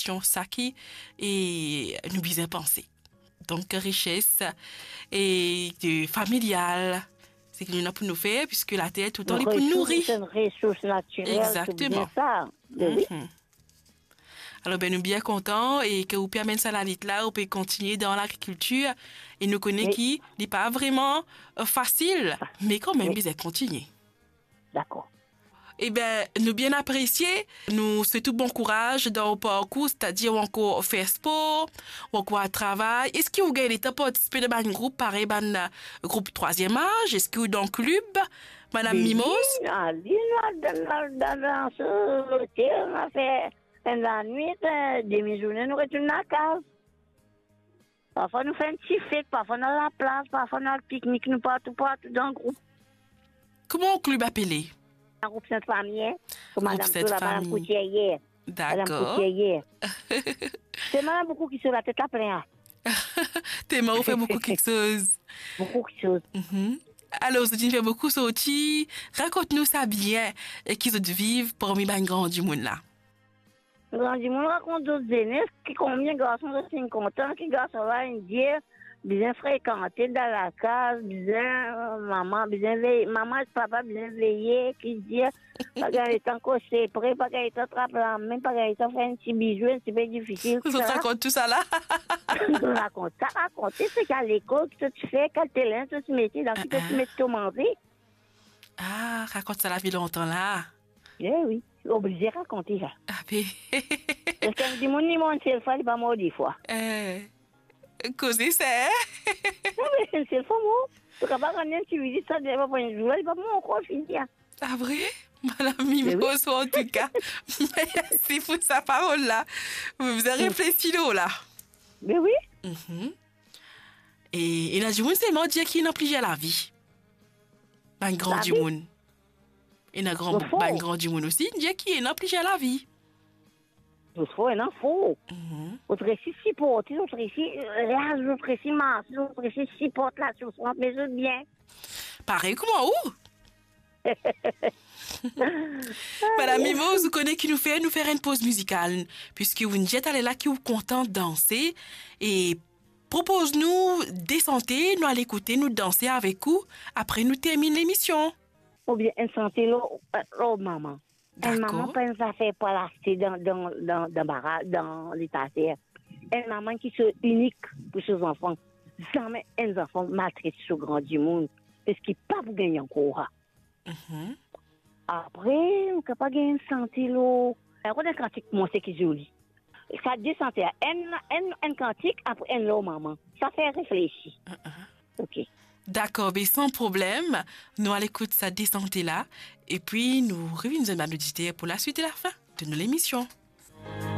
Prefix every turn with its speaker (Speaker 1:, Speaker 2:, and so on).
Speaker 1: l'éducation, ça qui et nous bien penser. Donc, richesse et familiale, c'est que nous avons pour nous faire, puisque la terre tout le temps est pour nourrir.
Speaker 2: C'est une ressource naturelle.
Speaker 1: Exactement.
Speaker 2: C'est ça. Oui.
Speaker 1: Alors, ben, nous sommes bien contents et que vous permettez ça la là, vous pouvez continuer dans l'agriculture et nous connaissons qui n'est pas vraiment facile, mais quand même, bien continuer.
Speaker 2: D'accord.
Speaker 1: Eh bien, nous bien apprécier, nous souhaitons bon courage dans le parcours, c'est-à-dire encore faire sport, ou encore travail. Est-ce que vous avez participé de un groupe, pareil, un groupe 3e âge? Est-ce que vous dans le club, Madame Mimose?
Speaker 2: Dans ce hôtel, on a fait la nuit, demi-journée, nous retournons à la case. Parfois, nous faisons un petit fête, parfois, dans la place, parfois, dans le pique-nique, nous partout dans le groupe.
Speaker 1: Comment le club appelé?
Speaker 2: Un groupe Sainte-Famille, comme Madame Coutier.
Speaker 1: D'accord.
Speaker 2: C'est Madame beaucoup qui se la tête à plein.
Speaker 1: T'es marrant, fait beaucoup quelque chose.
Speaker 2: Beaucoup de choses.
Speaker 1: Alors, tu fais beaucoup sortir. Raconte-nous ça bien et qu'ils vivent parmi les grands du monde là.
Speaker 2: Grand du monde raconte d'autres aînés qui combien de garçons sont contents, qui garçons là, dire, bien fréquenter dans la case, bien maman, bien veiller, maman et papa bien veiller, qui dit, pas gagner tant que c'est prêt, pas gagner tant attraper la main, pas gagner tant faire un petit bijou, un petit peu difficile.
Speaker 1: Vous racontez tout ça là?
Speaker 2: On raconte ça, raconter, c'est qu'à l'école, que tu fais, quand tu es là, tu te mets dans qui tu te mets tout manger.
Speaker 1: Ah, raconte ça la vie longtemps là.
Speaker 2: Eh oui, obligé de raconter ça.
Speaker 1: Ah, ben.
Speaker 2: Parce que du monde, c'est le fois, il va mort des fois.
Speaker 1: Causer ça,
Speaker 2: Non, mais c'est le fois, moi. Tu ne peux pas gagner un petit visite, ça ne va pas une journée, il va mort encore finir.
Speaker 1: Ah, vrai? Madame Mimose, en tout cas. Merci pour sa parole là. Vous avez réfléchi là.
Speaker 2: Mais oui.
Speaker 1: Et la journée, c'est moi dire qu'il n'a plus à la vie. Un grand du monde. Et un grand du monde aussi, dire qu'il n'a plus à la vie.
Speaker 2: Il faut un info. Autre ici, 6 portes, autre ici, l'âge, autre ici, masse, autre ici, 6 portes là, sur 30 mais je bien.
Speaker 1: Pareil comment où? Madame Mimose, vous connaissez qui nous faire une pause musicale, puisque vous nous êtes allé là qui vous content de danser et propose-nous des santé, nous allons écouter, nous danser avec vous, après nous terminer l'émission.
Speaker 2: Ou bien une santé là, maman. Une maman pas une affaire pour l'acheter dans l'état terre. Une maman qui est unique pour ses enfants. Jamais un enfant maltraité sur le grand du monde, parce qu'il n'est pas pour gagner encore. Après, on ne peut pas gagner une santé là. Alors, un cantique, moi, c'est qui est joli. Ça dit santé. Un cantique, après un lot, maman. Ça fait réfléchir. OK.
Speaker 1: D'accord, mais sans problème. Nous allons écouter ça désanté là. Et puis, nous revenons à l'auditeur pour la suite et la fin de l'émission.